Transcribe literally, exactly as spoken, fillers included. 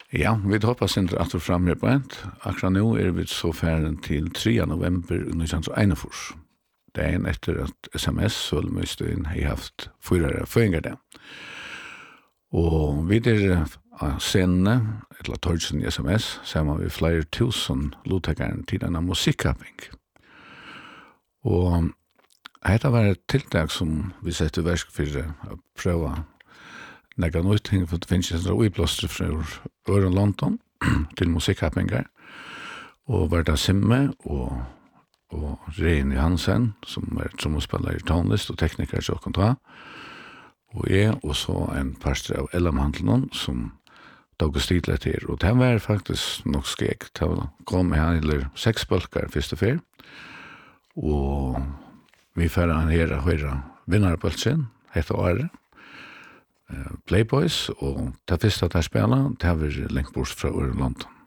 Ja, vi hoppas inte att vi fram här på ett. Akkurat nu är vi så färden till tredje november nittonhundraenogfyrtio. Det är en efter att S M S Sölmöjstön har haft fyra föringar där. Och vid det scenen, eller torgsen i S M S, så har vi flera tusen låttäckare till denna musikkapping. Och detta var ett tilltag som vi sätter verk för att pröva lägga något ting för att det finns en sån uppblåster från Ören London till musikkappingar. Och var det Simme och och Rene Hansen som är tromspelare, tonlist och tekniker så kan ta. Och jag och så en pastor av Ella Mantelnon som tog stidlet till. Och det var faktiskt nog skekt. Det kom här eller sex bulkar först och fyr. Och vi får han här och höra vinnarpulsen heter Åre. Playboys och det första att spela det har vi längt bort från London.